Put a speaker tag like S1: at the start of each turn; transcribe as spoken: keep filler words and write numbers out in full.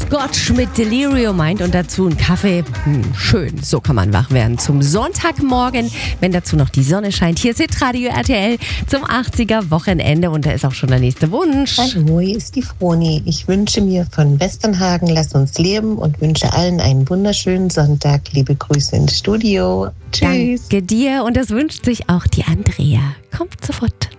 S1: Scotch mit Delirium meint und dazu ein Kaffee. Hm, schön, so kann man wach werden zum Sonntagmorgen, wenn dazu noch die Sonne scheint. Hier ist Hitradio R T L zum achtziger Wochenende und da ist auch schon der nächste Wunsch.
S2: Hallo, hier ist die Froni. Ich wünsche mir von Westernhagen Lass uns leben und wünsche allen einen wunderschönen Sonntag. Liebe Grüße ins Studio. Tschüss.
S1: Danke dir und das wünscht sich auch die Andrea. Kommt sofort.